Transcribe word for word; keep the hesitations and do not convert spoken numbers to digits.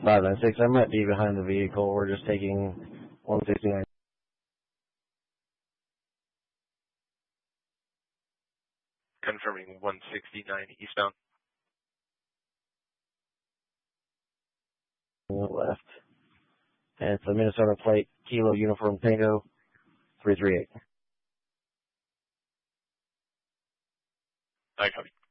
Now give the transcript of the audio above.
five nine six, I might be behind the vehicle. We're just taking one sixty-nine. Confirming one sixty-nine eastbound. Left. And it's a Minnesota plate, Kilo Uniform Tango, three three eight. I copy.